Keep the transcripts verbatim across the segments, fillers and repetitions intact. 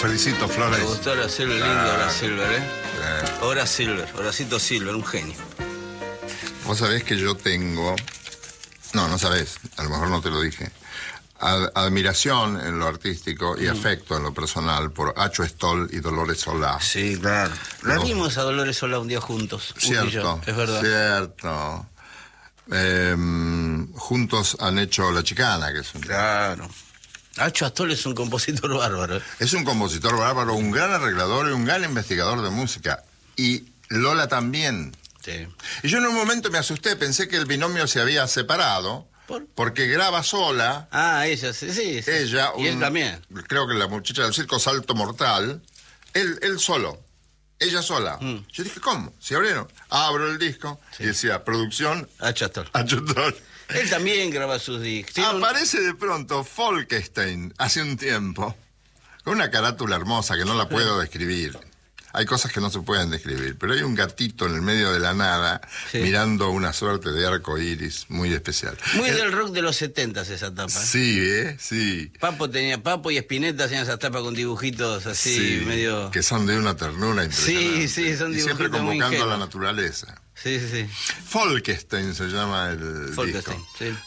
felicito, Flores. Me gustó Horace Silver, lindo Ah, Horace Silver, ¿eh? eh. Horace Silver, Horacito Silver, un genio. Vos sabés que yo tengo... No, no sabés, a lo mejor no te lo dije. Ad- admiración en lo artístico y Mm. afecto en lo personal por Acho Stoll y Dolores Solá. Sí, claro. La No. vimos a Dolores Solá un día juntos. Uy, y yo, Cierto, es verdad. cierto. Eh, juntos han hecho La Chicana, que es un... Claro. Acho Stoll es un compositor bárbaro. Es un compositor bárbaro, un gran arreglador y un gran investigador de música. Y Lola también. Sí. Y yo en un momento me asusté, pensé que el binomio se había separado, ¿Por? porque graba sola, Ah, ella, sí, sí. sí. ella, Y él un- también. creo que la muchacha del circo Salto Mortal, él, él solo, ella sola. Mm. Yo dije, ¿cómo? Si abrieron, abro el disco y decía, producción, Acho Stoll. Acho Stoll. Él también graba sus discos. Tiene un- Aparece de pronto Folkestein, hace un tiempo, con una carátula hermosa que no la puedo describir. Hay cosas que no se pueden describir, pero hay un gatito en el medio de la nada, Sí. mirando una suerte de arco iris muy especial. Muy El- del rock de los setentas esa tapa. ¿eh? Sí, ¿eh? Sí. Papo tenía, Papo y Spinetta hacían esas tapas con dibujitos así, Sí, medio... que son de una ternura impresionante. Sí, sí, son Y siempre dibujitos muy convocando a la ingenuos. naturaleza. Sí, sí, sí. Folkestein se llama el Folkestein, disco. sí.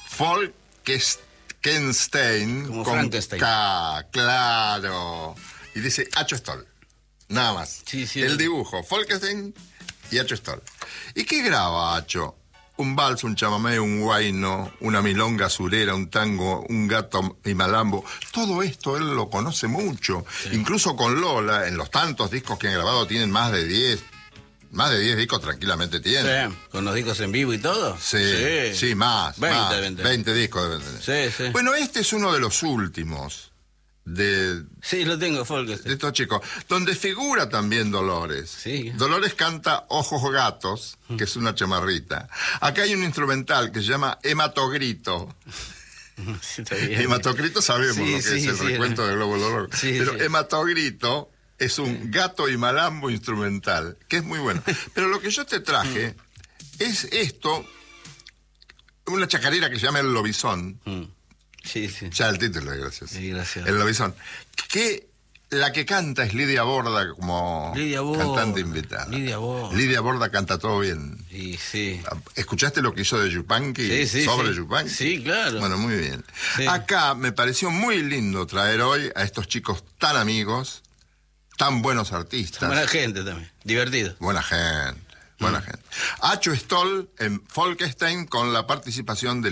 Folkestein Como con Frankenstein. K, claro. Y dice Acho Stoll. Nada más. Sí, sí, el el- dibujo, Folkestein y Acho Stoll. ¿Y qué graba Acho? Un vals, un chamamé, un guayno, una milonga surera, un tango, un gato y malambo. Todo esto él lo conoce mucho. Incluso con Lola, en los tantos discos que han grabado, tienen más de diez. Más de diez discos tranquilamente tienen. Sí, con los discos en vivo y todo. Sí, sí, más. veinte, más. veinte. veinte discos deben tener. Sí, sí. Bueno, este es uno de los últimos de, Sí, lo tengo, de Folkestein. estos chicos, donde figura también Dolores. Sí. Dolores canta Ojos Gatos, que es una chamarrita. Acá hay un instrumental que se llama Hematogrito. Sí, está bien. Hematogrito sabemos Sí, lo que sí, es el sí, recuento el- del globo loco. Sí, Pero sí. Hematogrito es un gato y malambo instrumental, que es muy bueno. Pero lo que yo te traje es esto, una chacarera que se llama El Lobizón. Mm. Sí, sí. Ya el título es gracioso. Sí, gracias. El Lobizón. Que la que canta es Lidia Borda como Lidia Borda. cantante invitada. Lidia Borda. Lidia Borda canta todo bien. Sí, sí. ¿Escuchaste lo que hizo de Yupanqui? Sí, sí, sobre sí. Yupanqui. Sí, claro. Bueno, muy bien. Sí. Acá me pareció muy lindo traer hoy a estos chicos tan amigos, tan buenos artistas. Buena gente también. Divertido. Buena gente, buena gente. Acho Stoll en Folkestein con la participación de